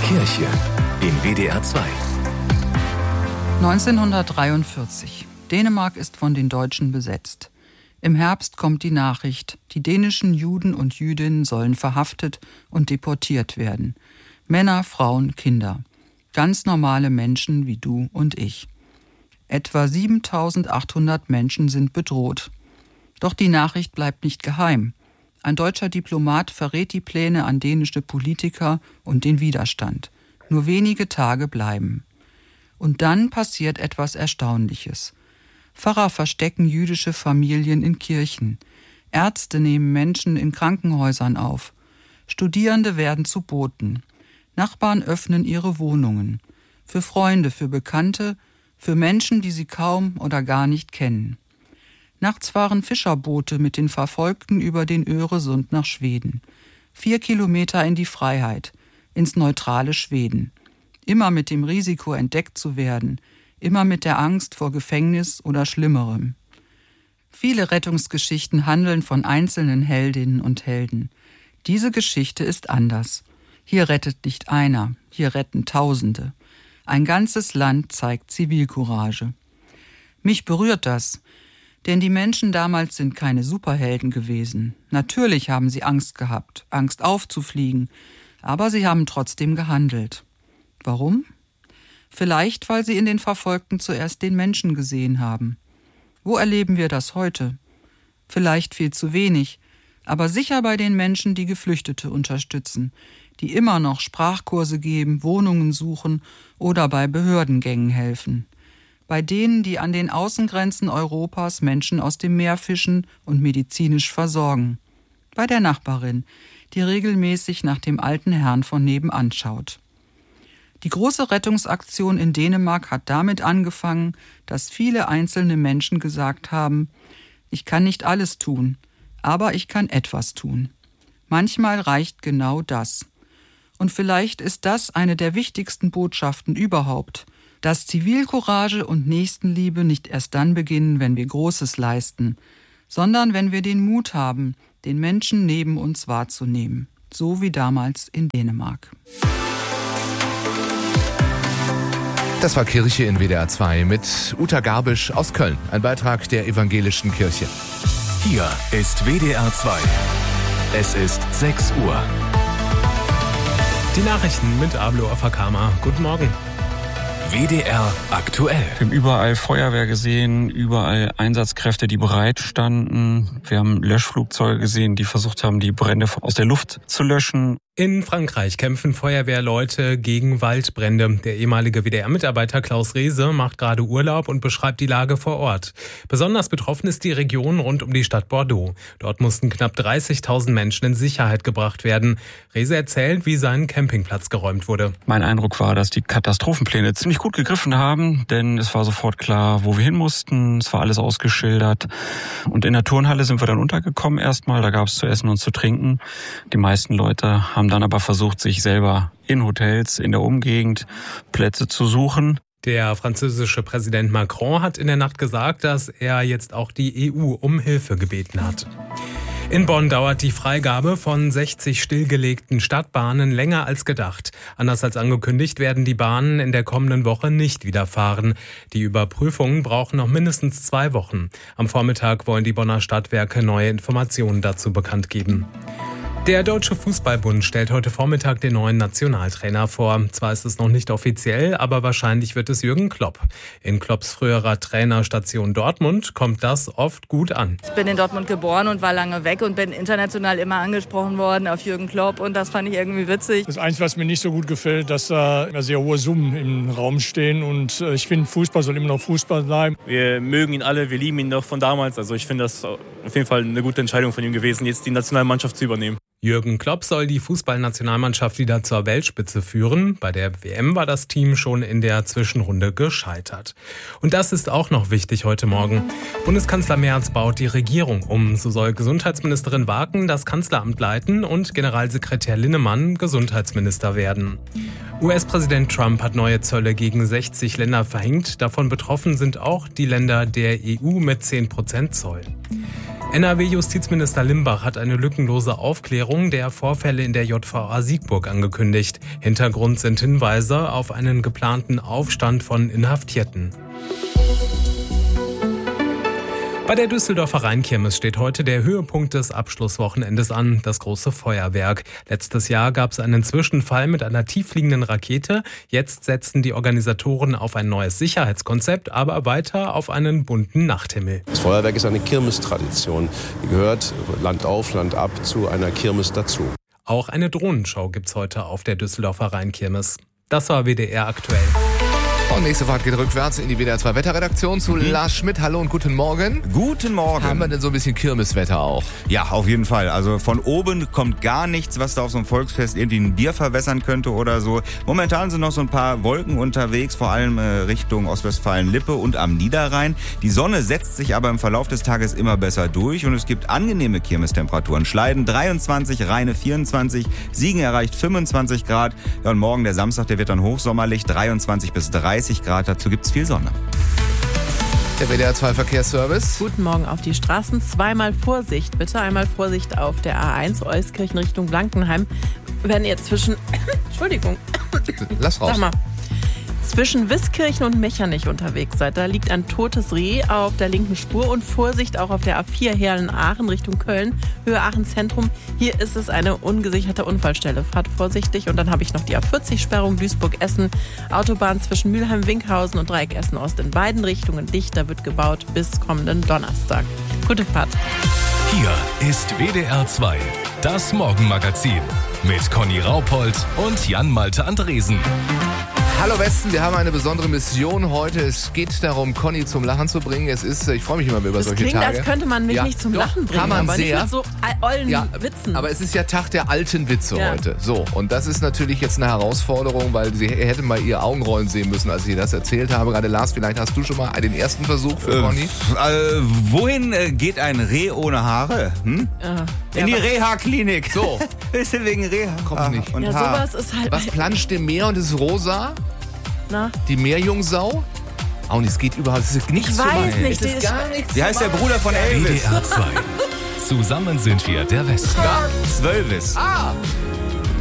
Kirche in WDR 2. 1943. Dänemark ist von den Deutschen besetzt. Im Herbst kommt die Nachricht, die dänischen Juden und Jüdinnen sollen verhaftet und deportiert werden. Männer, Frauen, Kinder. Ganz normale Menschen wie du und ich. Etwa 7.800 Menschen sind bedroht. Doch die Nachricht bleibt nicht geheim. Ein deutscher Diplomat verrät die Pläne an dänische Politiker und den Widerstand. Nur wenige Tage bleiben. Und dann passiert etwas Erstaunliches. Pfarrer verstecken jüdische Familien in Kirchen. Ärzte nehmen Menschen in Krankenhäusern auf. Studierende werden zu Boten. Nachbarn öffnen ihre Wohnungen. Für Freunde, für Bekannte, für Menschen, die sie kaum oder gar nicht kennen. Nachts fahren Fischerboote mit den Verfolgten über den Öresund nach Schweden. 4 Kilometer in die Freiheit, ins neutrale Schweden. Immer mit dem Risiko, entdeckt zu werden, immer mit der Angst vor Gefängnis oder Schlimmerem. Viele Rettungsgeschichten handeln von einzelnen Heldinnen und Helden. Diese Geschichte ist anders. Hier rettet nicht einer, hier retten Tausende. Ein ganzes Land zeigt Zivilcourage. Mich berührt das, denn die Menschen damals sind keine Superhelden gewesen. Natürlich haben sie Angst gehabt, Angst aufzufliegen, aber sie haben trotzdem gehandelt. Warum? Vielleicht, weil sie in den Verfolgten zuerst den Menschen gesehen haben. Wo erleben wir das heute? Vielleicht viel zu wenig, aber sicher bei den Menschen, die Geflüchtete unterstützen, die immer noch Sprachkurse geben, Wohnungen suchen oder bei Behördengängen helfen. Bei denen, die an den Außengrenzen Europas Menschen aus dem Meer fischen und medizinisch versorgen. Bei der Nachbarin, die regelmäßig nach dem alten Herrn von nebenan schaut. Die große Rettungsaktion in Dänemark hat damit angefangen, dass viele einzelne Menschen gesagt haben, ich kann nicht alles tun, aber ich kann etwas tun. Manchmal reicht genau das. Und vielleicht ist das eine der wichtigsten Botschaften überhaupt, dass Zivilcourage und Nächstenliebe nicht erst dann beginnen, wenn wir Großes leisten, sondern wenn wir den Mut haben, den Menschen neben uns wahrzunehmen, so wie damals in Dänemark. Das war Kirche in WDR 2 mit Uta Garbisch aus Köln, ein Beitrag der Evangelischen Kirche. Hier ist WDR 2. Es ist 6 Uhr. Die Nachrichten mit Ablo Afakama. Guten Morgen. WDR aktuell. Wir haben überall Feuerwehr gesehen, überall Einsatzkräfte, die bereit standen. Wir haben Löschflugzeuge gesehen, die versucht haben, die Brände aus der Luft zu löschen. In Frankreich kämpfen Feuerwehrleute gegen Waldbrände. Der ehemalige WDR-Mitarbeiter Klaus Rehse macht gerade Urlaub und beschreibt die Lage vor Ort. Besonders betroffen ist die Region rund um die Stadt Bordeaux. Dort mussten knapp 30.000 Menschen in Sicherheit gebracht werden. Rehse erzählt, wie sein Campingplatz geräumt wurde. Mein Eindruck war, dass die Katastrophenpläne ziemlich gut gegriffen haben, denn es war sofort klar, wo wir hin mussten. Es war alles ausgeschildert. Und in der Turnhalle sind wir dann untergekommen erstmal. Da gab es zu essen und zu trinken. Die meisten Leute haben dann aber versucht, sich selber in Hotels in der Umgegend Plätze zu suchen. Der französische Präsident Macron hat in der Nacht gesagt, dass er jetzt auch die EU um Hilfe gebeten hat. In Bonn dauert die Freigabe von 60 stillgelegten Stadtbahnen länger als gedacht. Anders als angekündigt werden die Bahnen in der kommenden Woche nicht wieder fahren. Die Überprüfungen brauchen noch mindestens 2 Wochen. Am Vormittag wollen die Bonner Stadtwerke neue Informationen dazu bekannt geben. Der Deutsche Fußballbund stellt heute Vormittag den neuen Nationaltrainer vor. Zwar ist es noch nicht offiziell, aber wahrscheinlich wird es Jürgen Klopp. In Klopps früherer Trainerstation Dortmund kommt das oft gut an. Ich bin in Dortmund geboren und war lange weg und bin international immer angesprochen worden auf Jürgen Klopp und das fand ich irgendwie witzig. Das Einzige, was mir nicht so gut gefällt, dass da immer sehr hohe Summen im Raum stehen und ich finde, Fußball soll immer noch Fußball bleiben. Wir mögen ihn alle, wir lieben ihn noch von damals. Also ich finde das auf jeden Fall eine gute Entscheidung von ihm gewesen, jetzt die Nationalmannschaft zu übernehmen. Jürgen Klopp soll die Fußballnationalmannschaft wieder zur Weltspitze führen. Bei der WM war das Team schon in der Zwischenrunde gescheitert. Und das ist auch noch wichtig heute Morgen. Bundeskanzler Merz baut die Regierung um. So soll Gesundheitsministerin Waken das Kanzleramt leiten und Generalsekretär Linnemann Gesundheitsminister werden. US-Präsident Trump hat neue Zölle gegen 60 Länder verhängt. Davon betroffen sind auch die Länder der EU mit 10% Zoll. NRW-Justizminister Limbach hat eine lückenlose Aufklärung der Vorfälle in der JVA Siegburg angekündigt. Hintergrund sind Hinweise auf einen geplanten Aufstand von Inhaftierten. Bei der Düsseldorfer Rheinkirmes steht heute der Höhepunkt des Abschlusswochenendes an, das große Feuerwerk. Letztes Jahr gab es einen Zwischenfall mit einer tieffliegenden Rakete. Jetzt setzen die Organisatoren auf ein neues Sicherheitskonzept, aber weiter auf einen bunten Nachthimmel. Das Feuerwerk ist eine Kirmestradition. Die gehört Land auf, Land ab zu einer Kirmes dazu. Auch eine Drohnenshow gibt's heute auf der Düsseldorfer Rheinkirmes. Das war WDR aktuell. Und nächste Fahrt geht rückwärts in die WDR 2 Wetterredaktion zu Lars Schmidt. Hallo und guten Morgen. Guten Morgen. Haben wir denn so ein bisschen Kirmeswetter auch? Ja, auf jeden Fall. Also von oben kommt gar nichts, was da auf so einem Volksfest irgendwie ein Bier verwässern könnte oder so. Momentan sind noch so ein paar Wolken unterwegs, vor allem Richtung Ostwestfalen-Lippe und am Niederrhein. Die Sonne setzt sich aber im Verlauf des Tages immer besser durch und es gibt angenehme Kirmestemperaturen. Schleiden 23, Rheine 24, Siegen erreicht 25 Grad. Ja, und morgen, der Samstag, der wird dann hochsommerlich, 23 bis 30 Grad, dazu gibt's viel Sonne. Der WDR 2 Verkehrsservice. Guten Morgen auf die Straßen. Zweimal Vorsicht, bitte. Einmal Vorsicht auf der A1 Euskirchen Richtung Blankenheim. Wenn ihr Entschuldigung. Lass raus. Sag mal. Zwischen Wiskirchen und Mechernich unterwegs seid, da liegt ein totes Reh auf der linken Spur und Vorsicht auch auf der A4 Herlen-Aachen Richtung Köln, Höhe Aachen Zentrum. Hier ist es eine ungesicherte Unfallstelle. Fahrt vorsichtig. Und dann habe ich noch die A40-Sperrung Duisburg-Essen, Autobahn zwischen Mülheim-Winkhausen und Dreieck Essen-Ost in beiden Richtungen dicht. Da wird gebaut bis kommenden Donnerstag. Gute Fahrt. Hier ist WDR 2, das Morgenmagazin mit Conny Raupold und Jan-Malte Andresen. Hallo Westen, wir haben eine besondere Mission heute. Es geht darum, Conny zum Lachen zu bringen. Ich freue mich immer über solche Tage. Das klingt, als könnte man mich nicht zum Lachen bringen, kann man aber sehr. nicht mit so ollen Witzen. Aber es ist ja Tag der alten Witze heute. So, und das ist natürlich jetzt eine Herausforderung, weil sie hätte mal ihr Augenrollen sehen müssen, als ich ihr das erzählt habe. Gerade Lars, vielleicht hast du schon mal den ersten Versuch für Conny? Wohin geht ein Reh ohne Haare? In die Reha-Klinik. So. Ist wegen Reha. Kommt nicht. Und ja, sowas ist halt... Was planscht im Meer und ist rosa? Na? Die Meerjungfrau? Auch nicht, es geht überhaupt, es ist nichts ich weiß nicht, es ist gar nichts. Wie heißt der Bruder von Elvis? WDR 2. Zusammen sind wir der Westen. Zwölvis.